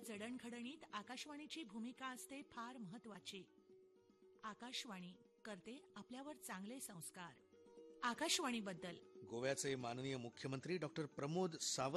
जडणघडणीत आकाशवाणीची भूमिका असते फार महत्वाची. आकाशवाणी करते आपल्यावर चांगले संस्कार. आकाशवाणीबद्दल गोव्याचे माननीय मुख्यमंत्री डॉक्टर प्रमोद सावंत